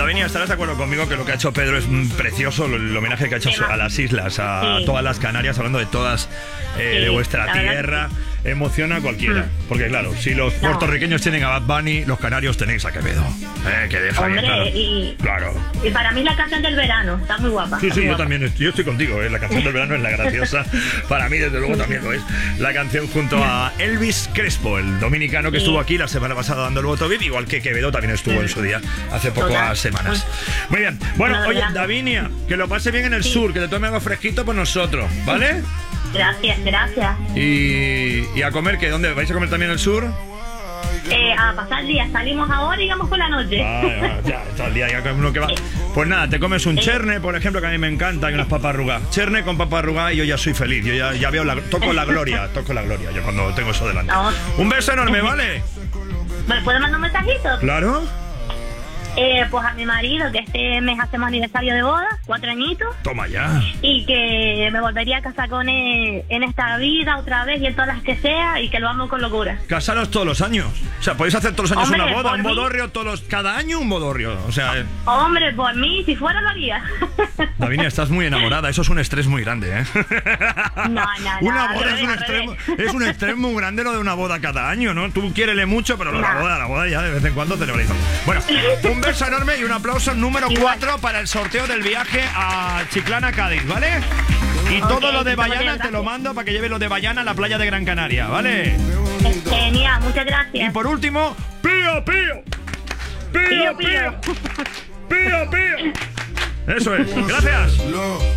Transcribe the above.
Davinia, estarás de acuerdo conmigo que lo que ha hecho Pedro es precioso, el homenaje que ha hecho a las islas, a todas las Canarias, hablando de todas, de vuestra tierra. Emociona a cualquiera. Porque claro, si los puertorriqueños tienen a Bad Bunny, los canarios tenéis a Quevedo. Que deja. Hombre, claro. Y para mí la canción del verano está muy guapa. Sí, yo guapa. También yo estoy contigo, la canción del verano es la graciosa. Para mí, desde luego, también lo es. La canción junto a Elvis Crespo, el dominicano que estuvo aquí la semana pasada dando el voto VIP, igual que Quevedo también estuvo en su día, hace pocas semanas. Muy bien. Bueno, oye, Davinia, que lo pase bien en el sur, que te tome algo fresquito por nosotros, ¿vale? Gracias. Y a comer, ¿qué? ¿Dónde? ¿Vais a comer también el sur? A pasar el día. Salimos ahora y vamos por la noche. Ya, todo el día. Ya uno que va. Pues nada, te comes un cherne, por ejemplo, que a mí me encanta, y unas papas arrugadas. Cherne con papas arrugadas y yo ya soy feliz. Yo ya veo toco la gloria yo cuando tengo eso delante. Un beso enorme, ¿vale? ¿Me puedo mandar un mensajito? Claro. Pues a mi marido, que este mes hacemos aniversario de boda, 4 añitos. Toma ya. Y que me volvería a casar con él en esta vida otra vez y en todas las que sea, y que lo amo con locura. Casaros todos los años. O sea, podéis hacer todos los años una boda, un bodorrio, cada año un bodorrio. O sea, hombre, por mí, si fuera lo haría. Davinia, estás muy enamorada. Eso es un estrés muy grande, ¿eh? No. Una boda es un estrés muy grande, lo de una boda cada año, ¿no? Tú quiérele mucho, pero la boda ya de vez en cuando te lo realizas. Bueno, un beso enorme y un aplauso número 4 para el sorteo del viaje a Chiclana, Cádiz, ¿vale? Y todo lo de Bayana te lo mando para que lleve lo de Bayana a la playa de Gran Canaria, ¿vale? Genial, muchas gracias. Y por último, pío, pío. Pío, pío. Pío, pío. Eso es, gracias.